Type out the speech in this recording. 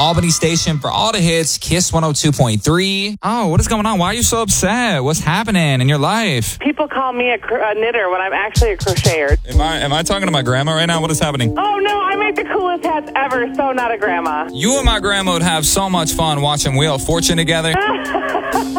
Albany station for all the hits, Kiss 102.3. Oh, what is going on? Why are you so upset? What's happening in your life? People call me a knitter when I'm actually a crocheter. Am I talking to my grandma right now? What is happening? Oh, no, I make the coolest hats ever, so not a grandma. You and my grandma would have so much fun watching Wheel of Fortune together.